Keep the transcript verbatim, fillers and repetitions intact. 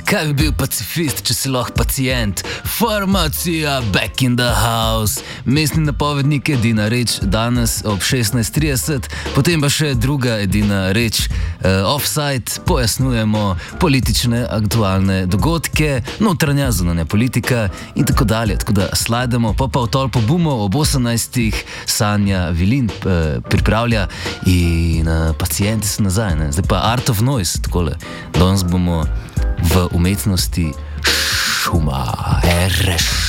Kaj bi bil pacifist, če si lahko pacient? Farmacija, back in the house. Mestni napovednik, edina reč danes ob šestnajst trideset, potem pa še druga edina reč uh, offside, pojasnjujemo politične aktualne dogodke, notranja zunanja politika in tako dalje. Tako da slajdemo, pa pa v tolpo bumo ob osemnajstih Sanja Vilin uh, pripravlja in uh, pacijenti so nazaj. Ne? Zdaj pa Art of Noise, takole. Danes bomo v umetnosti šuma, R Š.